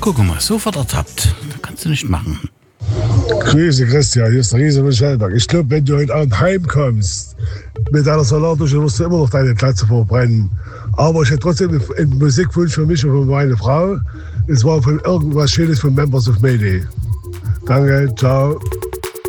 guck mal, sofort ertappt. Das kannst du nicht machen. Grüße Christian, hier ist der Riese von Schellberg. Ich glaube, wenn du heute Abend heimkommst mit deiner Salatdusche, musst du immer noch deine Glatze verbrennen. Aber ich hätte trotzdem einen Musikwunsch für mich und für meine Frau. Es war von irgendwas Schönes von Members of Mayday. Danke, ciao.